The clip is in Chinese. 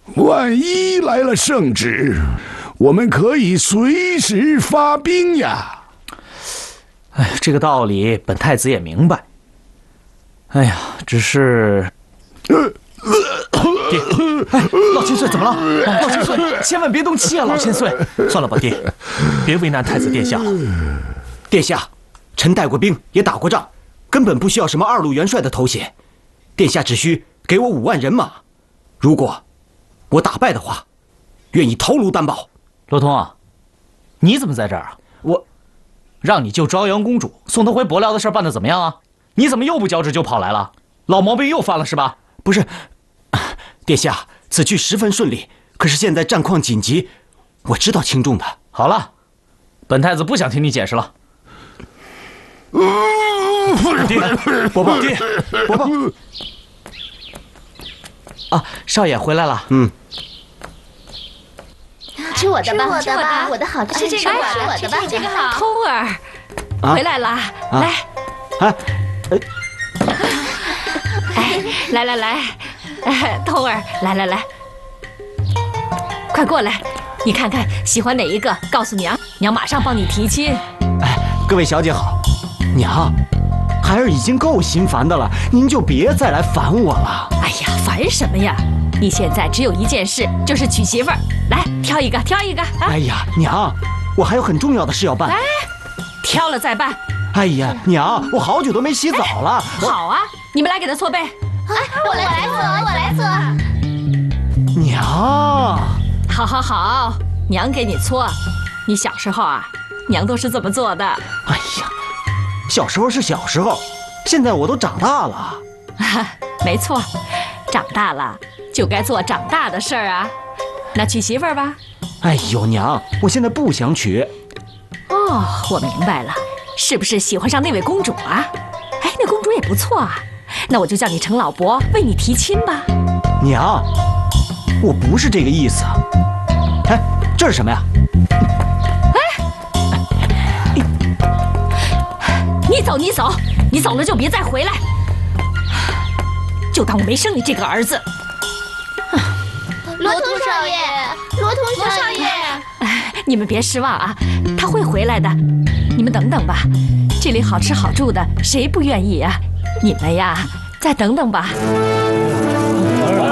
万一来了圣旨，我们可以随时发兵呀。 哎，这个道理本太子也明白。哎呀，只是……爹，哎，老千岁怎么了？老千岁，千万别动气啊！老千岁，算了吧，爹，别为难太子殿下了。 殿下，臣带过兵，也打过仗，根本不需要什么2路元帅的头衔。殿下只需给我5万人马，如果我打败的话，愿意头颅担保。 罗通啊，你怎么在这儿啊？ 我让你救朝阳公主，送她回伯辽的事办得怎么样啊？你怎么又不交旨就跑来了？老毛病又犯了是吧？ 不是，殿下，此去十分顺利，可是现在战况紧急，我知道轻重的。 好了，本太子不想听你解释了。爹，伯伯，爹，伯伯。 啊，少爷回来了。 吃我的吧，吃我的吧，我的好吃这个，吃我的吧，这个好。 通儿，回来了，来，来，通儿，来，快过来，你看看喜欢哪一个，告诉娘，娘马上帮你提亲。 哎，各位小姐好，娘，孩儿已经够心烦的了，您就别再来烦我了。 哎呀，烦什么呀？你现在只有一件事，就是娶媳妇儿。来，挑一个啊！ 哎呀，娘，我还有很重要的事要办。 来，挑了再办。 哎呀，娘，我好久都没洗澡了。 好啊，你们来给他搓背。 我来搓。 娘， 好，娘给你搓。你小时候啊，娘都是这么做的。 哎呀，小时候是小时候，现在我都长大了。 没错，长大了就该做长大的事儿啊。那娶媳妇儿吧。 哎呦，娘，我现在不想娶。 哦，我明白了，是不是喜欢上那位公主啊？哎，那公主也不错啊。那我就叫你程老伯为你提亲吧。 娘，我不是这个意思。哎，这是什么呀？ 你走了就别再回来，就当我没生你这个儿子。 罗通少爷， 你们别失望啊，他会回来的，你们等等吧。这里好吃好住的，谁不愿意啊？你们呀，再等等吧。 儿啊，